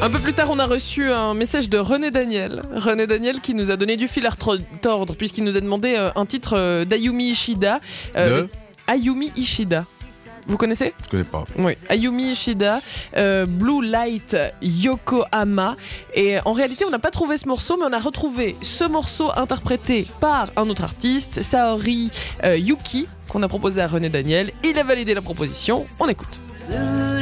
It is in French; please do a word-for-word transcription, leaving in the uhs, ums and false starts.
Un peu plus tard, on a reçu un message de René Daniel. René Daniel qui nous a donné du fil à retordre puisqu'il nous a demandé euh, un titre euh, d'Ayumi Ishida. Euh, De Ayumi Ishida. Vous connaissez ? Je connais pas. Oui, Ayumi Ishida, euh, Blue Light Yokohama. Et en réalité, on n'a pas trouvé ce morceau, mais on a retrouvé ce morceau interprété par un autre artiste, Saori euh, Yuki, qu'on a proposé à René Daniel. Il a validé la proposition. On écoute. Blue